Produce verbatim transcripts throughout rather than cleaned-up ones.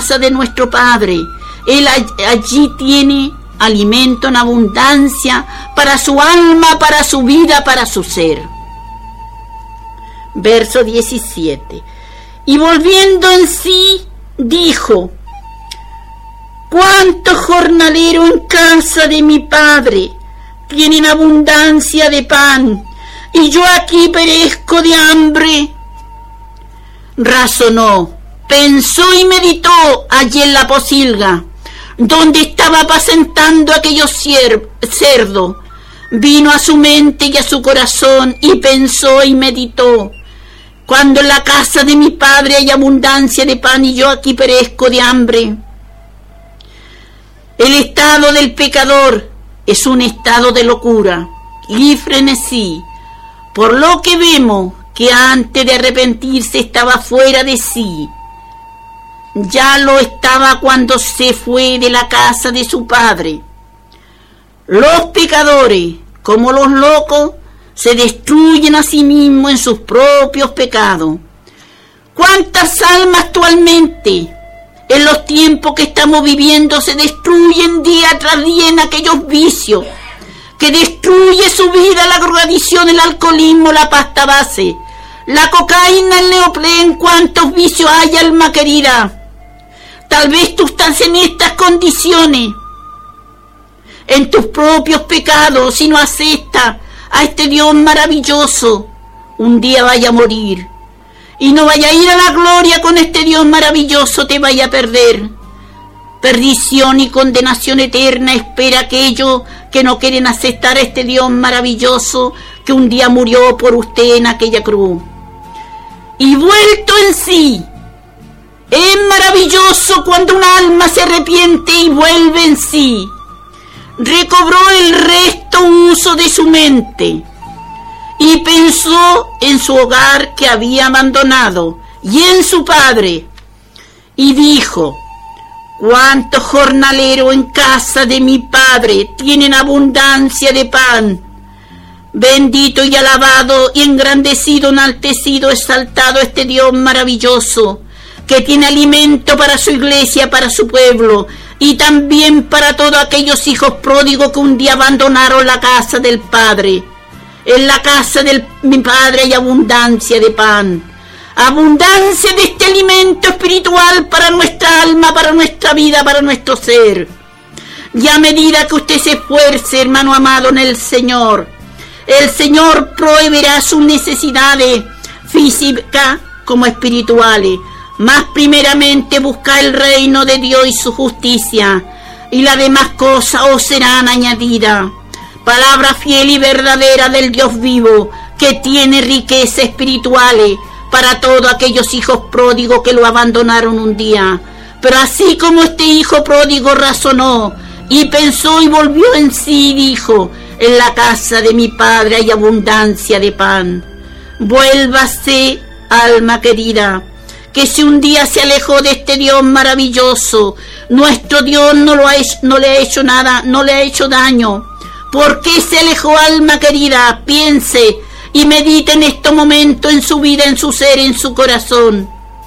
casa de nuestro Padre. Él allí tiene alimento en abundancia para su alma, para su vida, para su ser. Verso diecisiete. Y volviendo en sí, dijo: ¿cuántos jornaleros en casa de mi Padre tienen abundancia de pan, y yo aquí perezco de hambre? Razonó, pensó y meditó allí en la pocilga, donde estaba apacentando aquellos cerdos. Vino a su mente y a su corazón, y pensó y meditó: cuando en la casa de mi Padre hay abundancia de pan, y yo aquí perezco de hambre. El estado del pecador es un estado de locura y frenesí, por lo que vemos que antes de arrepentirse estaba fuera de sí. Ya lo estaba cuando se fue de la casa de su padre. Los pecadores, como los locos, se destruyen a sí mismos en sus propios pecados. ¿Cuántas almas actualmente, en los tiempos que estamos viviendo, se destruyen día tras día en aquellos vicios que destruye su vida? La drogadicción, el alcoholismo, la pasta base, la cocaína, el neoplen. ¿Cuántos vicios hay, alma querida? Tal vez tú estás en estas condiciones, en tus propios pecados, si no aceptas a este Dios maravilloso. Un día vaya a morir y no vaya a ir a la gloria con este Dios maravilloso, te vaya a perder. Perdición y condenación eterna espera aquellos que no quieren aceptar a este Dios maravilloso que un día murió por usted en aquella cruz. Y vuelto en sí, es maravilloso cuando un alma se arrepiente y vuelve en sí. Recobró el resto uso de su mente y pensó en su hogar que había abandonado y en su padre, y dijo: ¿cuántos jornaleros en casa de mi Padre tienen abundancia de pan? Bendito y alabado y engrandecido, enaltecido, exaltado este Dios maravilloso, que tiene alimento para su iglesia, para su pueblo, y también para todos aquellos hijos pródigos que un día abandonaron la casa del Padre. En la casa de mi Padre hay abundancia de pan, abundancia de este alimento espiritual para nuestra alma, para nuestra vida, para nuestro ser. Y a medida que usted se esfuerce, hermano amado, en el Señor, el Señor proveerá sus necesidades físicas como espirituales. Más primeramente busca el reino de Dios y su justicia, y las demás cosas os serán añadidas. Palabra fiel y verdadera del Dios vivo, que tiene riquezas espirituales para todos aquellos hijos pródigos que lo abandonaron un día. Pero así como este hijo pródigo razonó y pensó y volvió en sí, dijo: en la casa de mi Padre hay abundancia de pan. Vuélvase, alma querida, que si un día se alejó de este Dios maravilloso, nuestro Dios no, lo ha hecho, no le ha hecho nada, no le ha hecho daño. ¿Por qué se alejó, alma querida? Piense y medite en este momento en su vida, en su ser, en su corazón.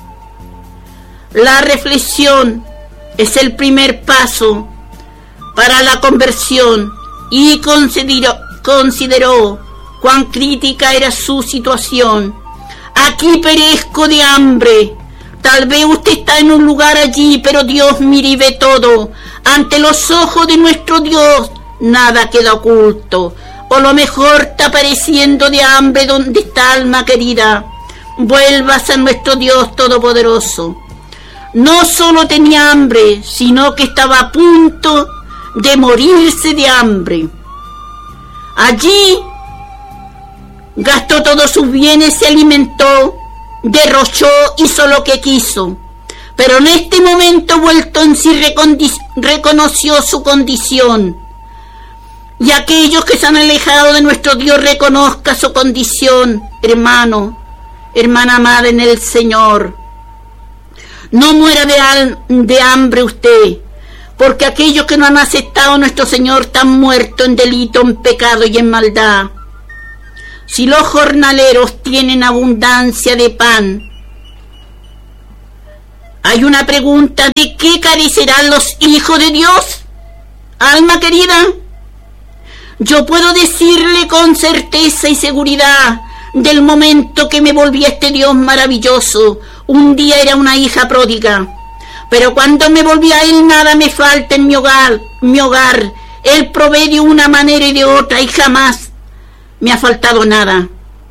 La reflexión es el primer paso para la conversión, y consideró, consideró cuán crítica era su situación. Aquí perezco de hambre. Tal vez usted está en un lugar allí, pero Dios mira y ve todo. Ante los ojos de nuestro Dios nada queda oculto. O lo mejor está padeciendo de hambre. ¿Dónde está, alma querida? Vuelvas a nuestro Dios todopoderoso. No solo tenía hambre, sino que estaba a punto de morirse de hambre. Allí gastó todos sus bienes, se alimentó, derrochó, hizo lo que quiso. Pero en este momento, vuelto en sí, reconoció su condición. Y aquellos que se han alejado de nuestro Dios, reconozca su condición, hermano, hermana amada en el Señor. No muera de, al, de hambre usted, porque aquellos que no han aceptado a nuestro Señor están muertos en delito, en pecado y en maldad. Si los jornaleros tienen abundancia de pan, Hay una pregunta: ¿de qué carecerán los hijos de Dios? Alma querida, yo puedo decirle con certeza y seguridad, del momento que me volví a este Dios maravilloso, un día era una hija pródiga, pero cuando me volví a Él nada me falta en mi hogar, mi hogar. Él provee de una manera y de otra y jamás me ha faltado nada.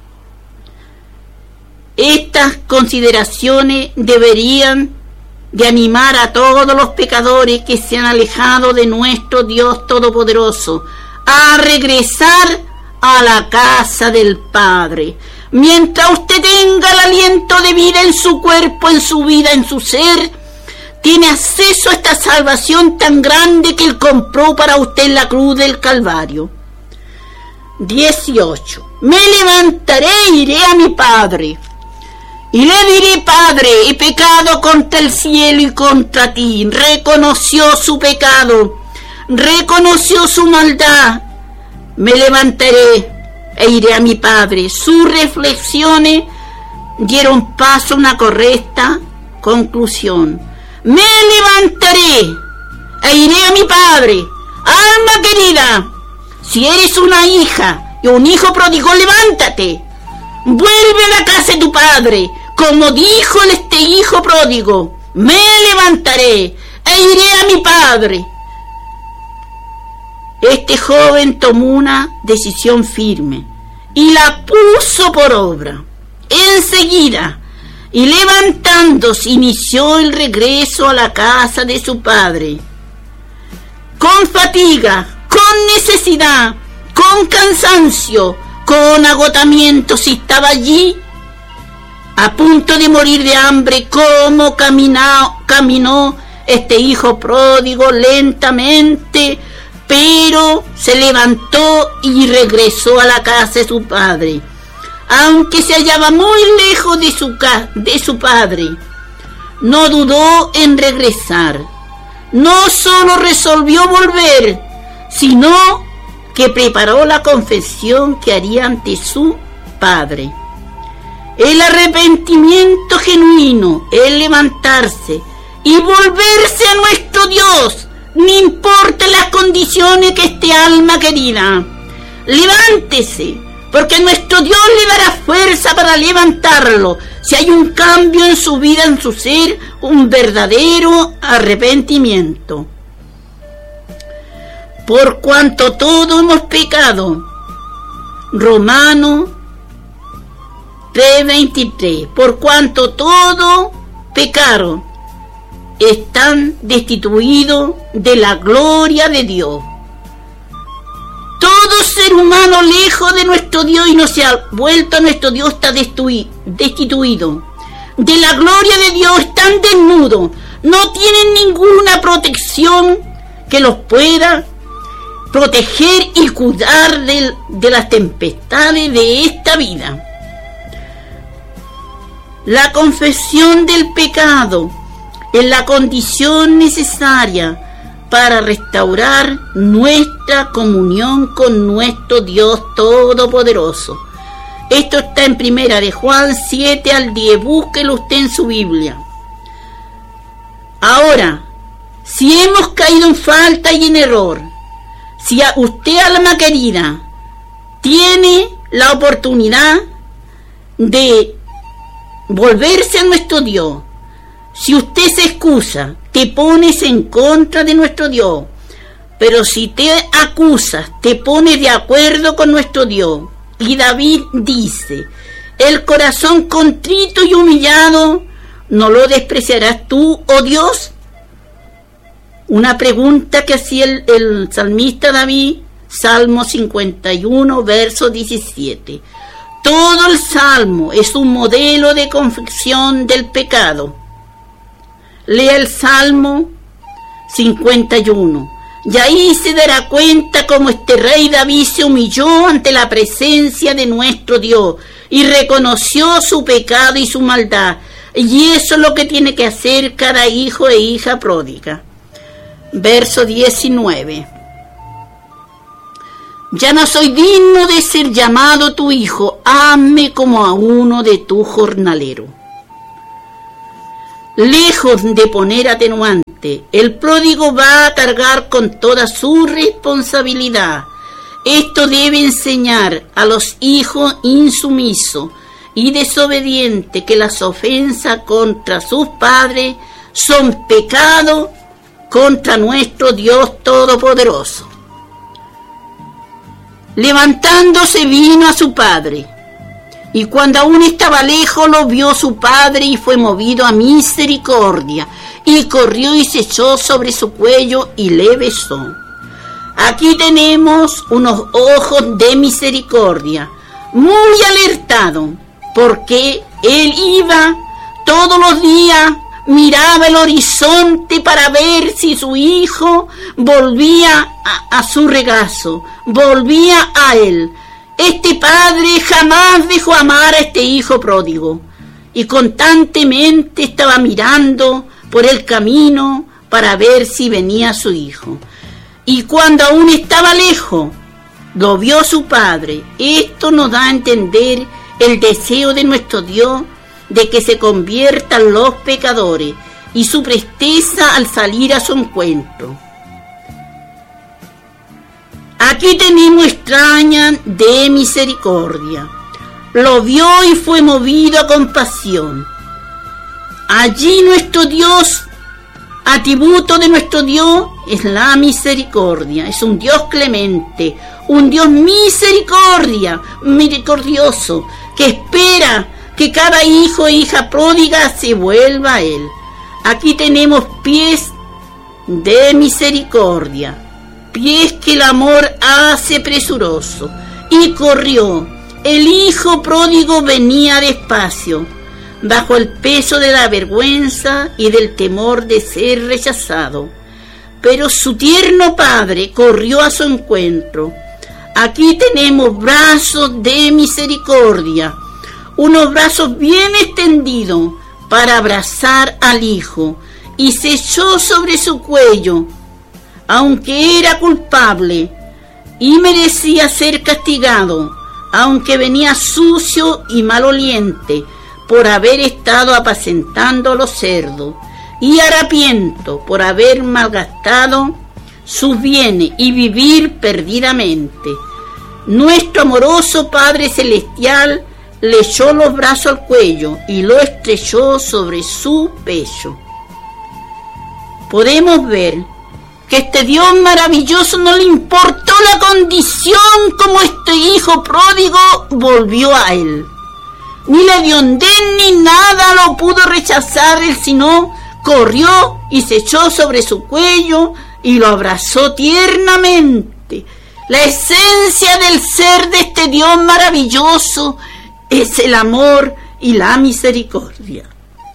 Estas consideraciones deberían de animar a todos los pecadores que se han alejado de nuestro Dios Todopoderoso a regresar a la casa del Padre. Mientras usted tenga el aliento de vida en su cuerpo, en su vida, en su ser, tiene acceso a esta salvación tan grande que Él compró para usted en la cruz del Calvario. dieciocho. Me levantaré e iré a mi Padre, y le diré: Padre, he pecado contra el cielo y contra ti. Reconoció su pecado, reconoció su maldad. Me levantaré e iré a mi Padre. Sus reflexiones dieron paso a una correcta conclusión. Me levantaré e iré a mi Padre. Alma querida, si eres una hija y un hijo pródigo, levántate. Vuelve a la casa de tu Padre, como dijo este hijo pródigo: me levantaré e iré a mi Padre. Este joven tomó una decisión firme y la puso por obra. Enseguida, y levantándose, inició el regreso a la casa de su padre. Con fatiga, con necesidad, con cansancio, con agotamiento, si estaba allí, a punto de morir de hambre, cómo caminó, caminó este hijo pródigo lentamente, pero se levantó y regresó a la casa de su padre. Aunque se hallaba muy lejos de su, de su padre, no dudó en regresar. No solo resolvió volver, sino que preparó la confesión que haría ante su padre. El arrepentimiento genuino, el levantarse y volverse a nuestro Dios, no importa las condiciones que esté, alma querida. Levántese, porque nuestro Dios le dará fuerza para levantarlo, si hay un cambio en su vida, en su ser, un verdadero arrepentimiento. Por cuanto todos hemos pecado, Romanos tres veintitrés, por cuanto todos pecaron, están destituidos de la gloria de Dios. Todo ser humano lejos de nuestro Dios y no se ha vuelto a nuestro Dios está destituido de la gloria de Dios, están desnudos, no tienen ninguna protección que los pueda proteger y cuidar de, de las tempestades de esta vida. La confesión del pecado es la condición necesaria para restaurar nuestra comunión con nuestro Dios Todopoderoso. Esto está en primera de Juan siete al diez, búsquelo usted en su Biblia. Ahora, si hemos caído en falta y en error, si a usted, alma querida, tiene la oportunidad de volverse a nuestro Dios, si usted se excusa, te pones en contra de nuestro Dios, pero si te acusas, te pones de acuerdo con nuestro Dios. Y David dice: el corazón contrito y humillado, ¿no lo despreciarás tú, oh Dios? Una pregunta que hacía el, el salmista David, Salmo cincuenta y uno, verso diecisiete. Todo el salmo es un modelo de confesión del pecado. Lea el Salmo cincuenta y uno, y ahí se dará cuenta cómo este rey David se humilló ante la presencia de nuestro Dios y reconoció su pecado y su maldad. Y eso es lo que tiene que hacer cada hijo e hija pródiga. Verso diecinueve. Ya no soy digno de ser llamado tu hijo, hazme como a uno de tu jornalero. Lejos de poner atenuante, el pródigo va a cargar con toda su responsabilidad. Esto debe enseñar a los hijos insumisos y desobedientes que las ofensas contra sus padres son pecado contra nuestro Dios Todopoderoso. Levantándose vino a su padre, y cuando aún estaba lejos lo vio su padre y fue movido a misericordia, y corrió y se echó sobre su cuello y le besó. Aquí tenemos unos ojos de misericordia, muy alertados, porque él iba todos los días, miraba el horizonte para ver si su hijo volvía a, a su regazo, volvía a él. Este padre jamás dejó amar a este hijo pródigo y constantemente estaba mirando por el camino para ver si venía su hijo. Y cuando aún estaba lejos, lo vio su padre. Esto nos da a entender el deseo de nuestro Dios de que se conviertan los pecadores y su presteza al salir a su encuentro. Aquí tenemos extraña de misericordia. Lo vio y fue movido a compasión. Allí nuestro Dios, atributo de nuestro Dios, es la misericordia. Es un Dios clemente, un Dios misericordia, misericordioso, que espera que cada hijo e hija pródiga se vuelva a él. Aquí tenemos pies de misericordia, pies que el amor hace presuroso. Y corrió. El hijo pródigo venía despacio, bajo el peso de la vergüenza y del temor de ser rechazado. Pero su tierno padre corrió a su encuentro. Aquí tenemos brazos de misericordia, unos brazos bien extendidos para abrazar al hijo, y se echó sobre su cuello, aunque era culpable y merecía ser castigado, aunque venía sucio y maloliente por haber estado apacentando a los cerdos, y harapiento por haber malgastado sus bienes y vivir perdidamente. Nuestro amoroso Padre Celestial le echó los brazos al cuello y lo estrechó sobre su pecho. Podemos ver que este Dios maravilloso no le importó la condición como este hijo pródigo volvió a él. Ni le dio den ni nada lo pudo rechazar él, sino corrió y se echó sobre su cuello y lo abrazó tiernamente. La esencia del ser de este Dios maravilloso es el amor y la misericordia.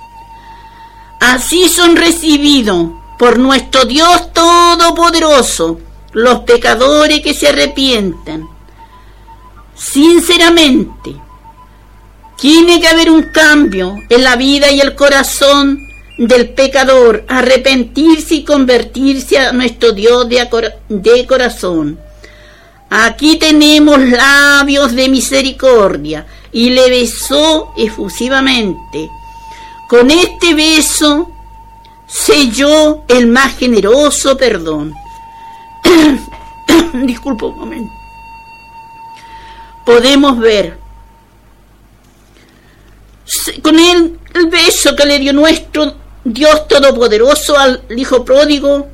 Así son recibidos por nuestro Dios Todopoderoso los pecadores que se arrepientan. Sinceramente, tiene que haber un cambio en la vida y el corazón del pecador, arrepentirse y convertirse a nuestro Dios de, acor- de corazón. Aquí tenemos labios de misericordia, y le besó efusivamente. Con este beso selló el más generoso perdón. Disculpa un momento. Podemos ver con él el beso que le dio nuestro Dios Todopoderoso al hijo pródigo,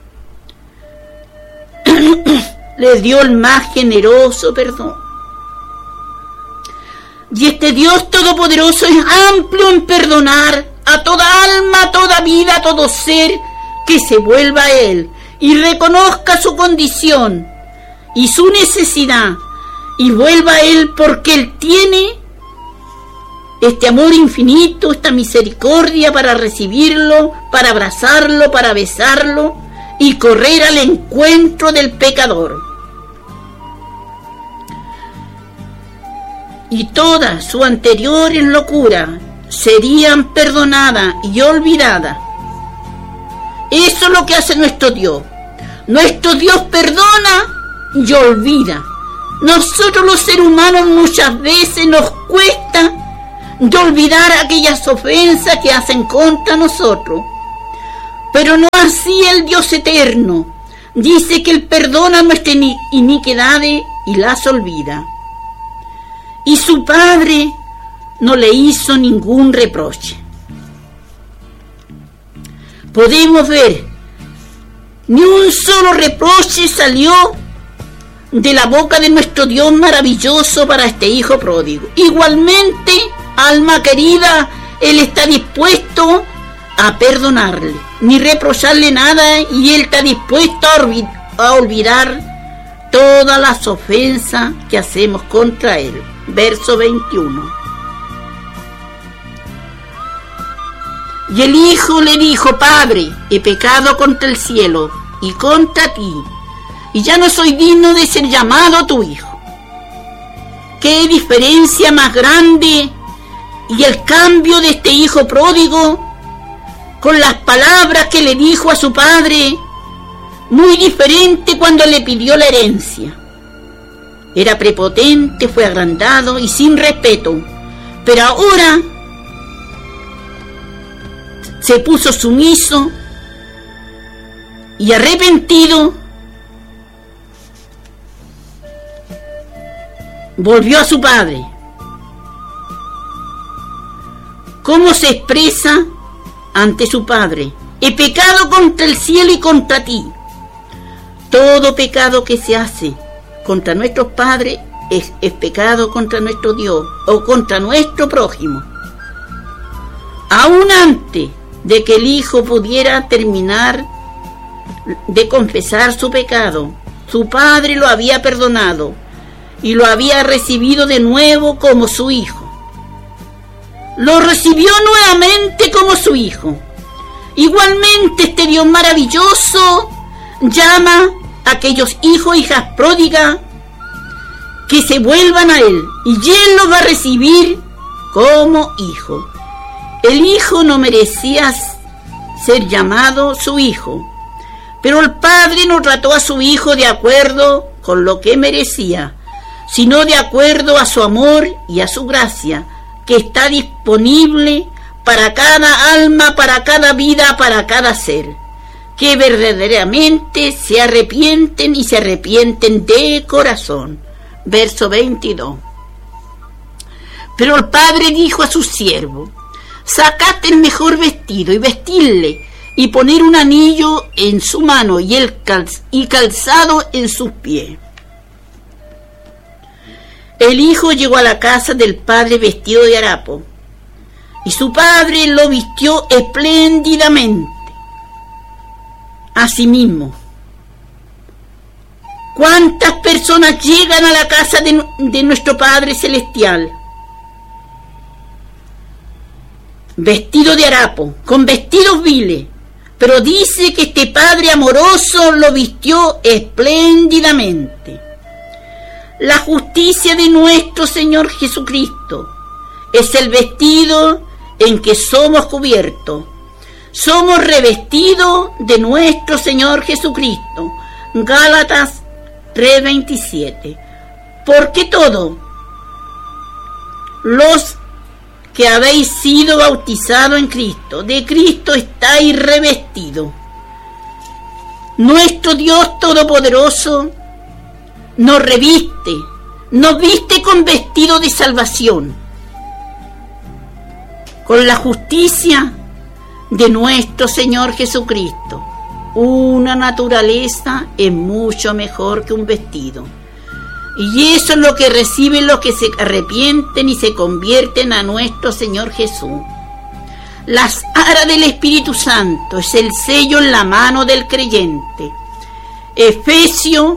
le dio el más generoso perdón. Y este Dios Todopoderoso es amplio en perdonar a toda alma, a toda vida, a todo ser que se vuelva a Él y reconozca su condición y su necesidad y vuelva a Él, porque Él tiene este amor infinito, esta misericordia para recibirlo, para abrazarlo, para besarlo y correr al encuentro del pecador. Y todas sus anteriores locuras serían perdonadas y olvidadas. Eso es lo que hace nuestro Dios. Nuestro Dios perdona y olvida. Nosotros los seres humanos muchas veces nos cuesta de olvidar aquellas ofensas que hacen contra nosotros. Pero no así el Dios eterno. Dice que Él perdona nuestras iniquidades y las olvida. Y su Padre no le hizo ningún reproche. Podemos ver, ni un solo reproche salió de la boca de nuestro Dios maravilloso para este hijo pródigo. Igualmente, alma querida, Él está dispuesto a perdonarle, ni reprocharle nada, y Él está dispuesto a, olvid- a olvidar todas las ofensas que hacemos contra Él. Verso veintiuno. Y el hijo le dijo: Padre, he pecado contra el cielo y contra ti, y ya no soy digno de ser llamado tu hijo. ¿Qué diferencia más grande? Y el cambio de este hijo pródigo con las palabras que le dijo a su padre, muy diferente cuando le pidió la herencia. Era prepotente, fue agrandado y sin respeto, pero ahora se puso sumiso y arrepentido, volvió a su padre. ¿Cómo se expresa ante su padre? He pecado contra el cielo y contra ti. Todo pecado que se hace contra nuestros padres es, es pecado contra nuestro Dios o contra nuestro prójimo. Aún antes de que el hijo pudiera terminar de confesar su pecado, su padre lo había perdonado y lo había recibido de nuevo como su hijo. Lo recibió nuevamente como su hijo. Igualmente este Dios maravilloso llama a aquellos hijos e hijas pródigas que se vuelvan a Él, y Él los va a recibir como hijo. El hijo no merecía ser llamado su hijo, pero el padre no trató a su hijo de acuerdo con lo que merecía, sino de acuerdo a su amor y a su gracia, que está disponible para cada alma, para cada vida, para cada ser, que verdaderamente se arrepienten y se arrepienten de corazón. Verso veintidós. Pero el padre dijo a su siervo: sacad el mejor vestido y vestirle, y poner un anillo en su mano y, el calz- y calzado en sus pies. El hijo llegó a la casa del padre vestido de harapo, y su padre lo vistió espléndidamente. Asimismo, ¿cuántas personas llegan a la casa de, de nuestro Padre Celestial vestido de harapo, con vestidos viles? Pero dice que este Padre amoroso lo vistió espléndidamente. La justicia de nuestro Señor Jesucristo es el vestido en que somos cubiertos. Somos revestidos de nuestro Señor Jesucristo. Gálatas tres veintisiete. Porque todos los que habéis sido bautizados en Cristo, de Cristo estáis revestidos. Nuestro Dios Todopoderoso nos reviste, nos viste con vestido de salvación, con la justicia de nuestro Señor Jesucristo. Una naturaleza es mucho mejor que un vestido, y eso es lo que reciben los que se arrepienten y se convierten a nuestro Señor Jesús. Las aras del Espíritu Santo es el sello en la mano del creyente. Efesios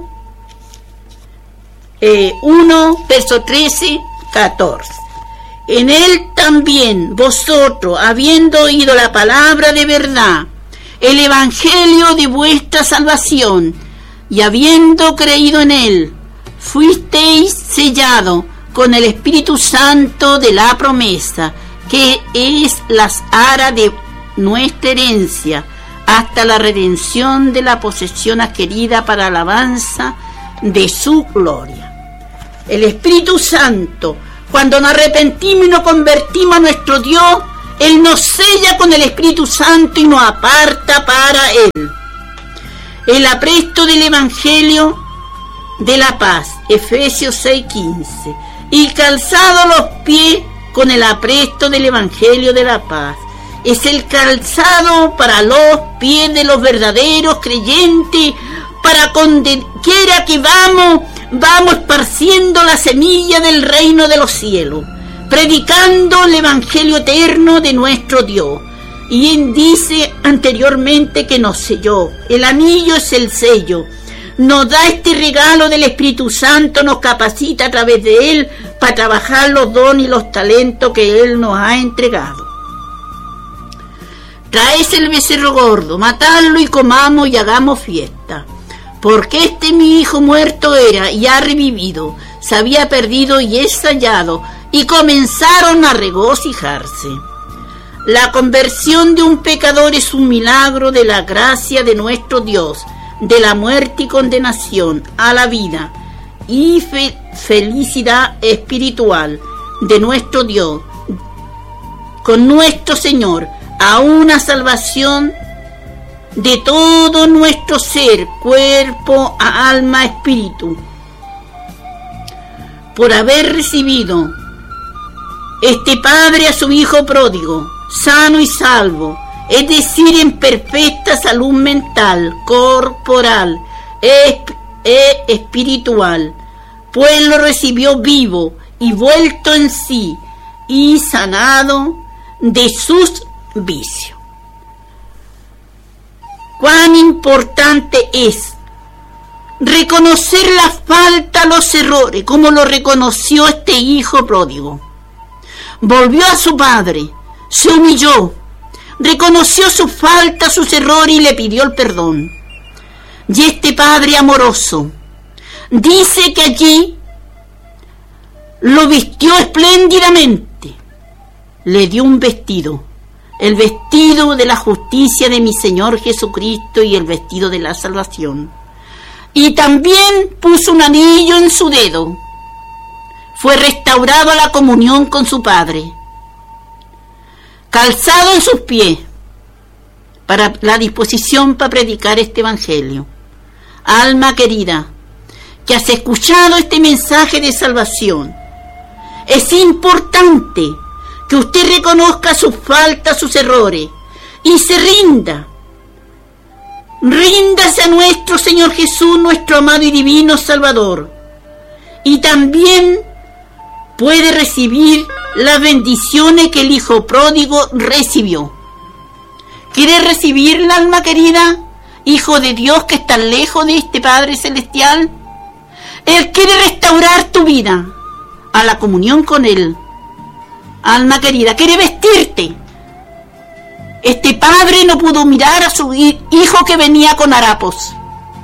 eh, uno, verso trece, catorce. En él también vosotros, habiendo oído la palabra de verdad, el evangelio de vuestra salvación, y habiendo creído en él, fuisteis sellados con el Espíritu Santo de la promesa, que es las aras de nuestra herencia, hasta la redención de la posesión adquirida para alabanza de su gloria. El Espíritu Santo Cuando nos arrepentimos y nos convertimos a nuestro Dios, Él nos sella con el Espíritu Santo y nos aparta para Él. El apresto del Evangelio de la paz, Efesios seis quince. Y calzado los pies con el apresto del Evangelio de la paz. Es el calzado para los pies de los verdaderos creyentes, para donde quiera que vamos, vamos esparciendo la semilla del reino de los cielos, predicando el Evangelio eterno de nuestro Dios. Y él dice anteriormente que nos selló. El anillo es el sello. Nos da este regalo del Espíritu Santo, nos capacita a través de Él para trabajar los dones y los talentos que Él nos ha entregado. Traes el becerro gordo, matadlo y comamos y hagamos fiesta. Porque este mi hijo muerto era y ha revivido, se había perdido y es hallado, y comenzaron a regocijarse. La conversión de un pecador es un milagro de la gracia de nuestro Dios, de la muerte y condenación a la vida y fe- felicidad espiritual de nuestro Dios con nuestro Señor, a una salvación de todo nuestro ser, cuerpo, alma, espíritu, por haber recibido este Padre a su Hijo pródigo, sano y salvo, es decir, en perfecta salud mental, corporal e espiritual, pues lo recibió vivo y vuelto en sí y sanado de sus vicios. Cuán importante es reconocer la falta, los errores, como lo reconoció este hijo pródigo. Volvió a su padre, se humilló, reconoció su falta, sus errores y le pidió el perdón. Y este Padre amoroso dice que allí lo vistió espléndidamente, le dio un vestido, el vestido de la justicia de mi Señor Jesucristo y el vestido de la salvación. Y también puso un anillo en su dedo. Fue restaurado a la comunión con su Padre. Calzado en sus pies para la disposición para predicar este evangelio. Alma querida, que has escuchado este mensaje de salvación, es importante que usted reconozca sus faltas, sus errores y se rinda. Ríndase a nuestro Señor Jesús, nuestro amado y divino Salvador, y también puede recibir las bendiciones que el Hijo pródigo recibió. ¿Quieres recibirla, alma querida? Hijo de Dios que está lejos de este Padre Celestial. Él quiere restaurar tu vida a la comunión con Él. Alma querida, quiere vestirte. Este padre no pudo mirar a su hijo que venía con harapos.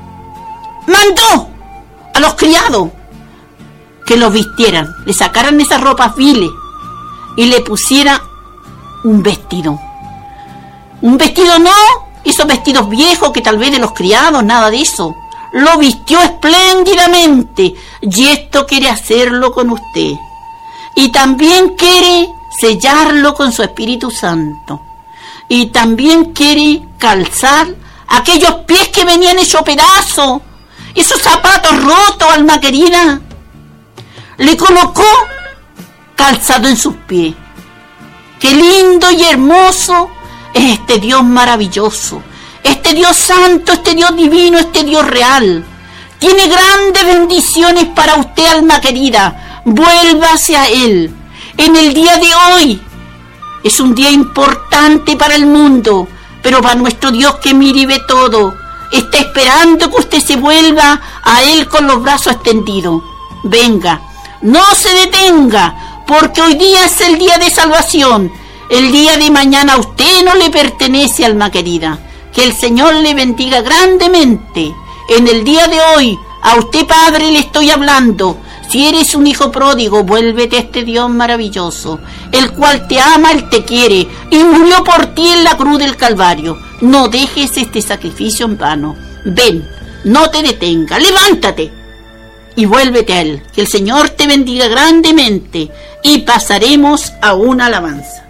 Mandó a los criados que los vistieran, le sacaran esas ropas viles y le pusieran un vestido. Un vestido no, esos vestidos viejos que tal vez de los criados, nada de eso. Lo vistió espléndidamente y esto quiere hacerlo con usted. Y también quiere sellarlo con su Espíritu Santo. Y también quiere calzar aquellos pies que venían hechos pedazos, esos zapatos rotos, alma querida. Le colocó calzado en sus pies. Qué lindo y hermoso es este Dios maravilloso, este Dios santo, este Dios divino, este Dios real. Tiene grandes bendiciones para usted, alma querida. Vuélvase a Él. En el día de hoy es un día importante para el mundo, pero para nuestro Dios que mira y ve todo, está esperando que usted se vuelva a Él con los brazos extendidos. Venga, no se detenga, porque hoy día es el día de salvación. El día de mañana a usted no le pertenece, alma querida. Que el Señor le bendiga grandemente. En el día de hoy, a usted, Padre, le estoy hablando. Si eres un hijo pródigo, vuélvete a este Dios maravilloso, el cual te ama, Él te quiere, y murió por ti en la cruz del Calvario. No dejes este sacrificio en vano. Ven, no te detenga, levántate y vuélvete a Él. Que el Señor te bendiga grandemente y pasaremos a una alabanza.